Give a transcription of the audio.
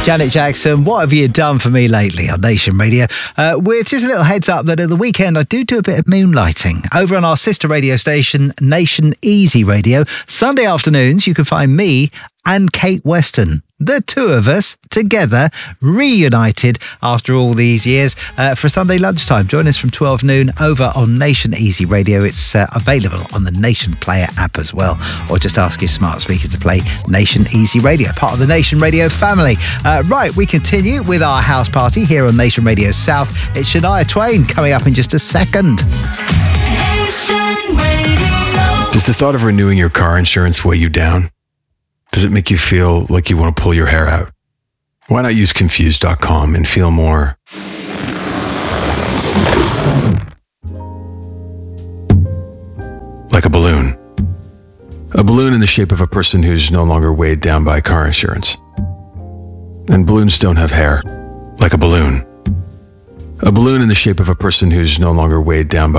Janet Jackson, what have you done for me lately on Nation Radio? With just a little heads up that at the weekend I do a bit of moonlighting over on our sister radio station, Nation Easy Radio. Sunday afternoons, you can find me and Kate Weston, the two of us together, reunited after all these years for Sunday lunchtime. Join us from 12 noon over on Nation Easy Radio. It's available on the Nation Player app as well, or just ask your smart speaker to play Nation Easy Radio, part of the Nation Radio family. Right, we continue with our house party here on Nation Radio South. It's Shania Twain coming up in just a second. Does the thought of renewing your car insurance weigh you down? Does it make you feel like you want to pull your hair out? Why not use Confused.com and feel more like a balloon? A balloon in the shape of a person who's no longer weighed down by car insurance. And balloons don't have hair, like a balloon. A balloon in the shape of a person who's no longer weighed down by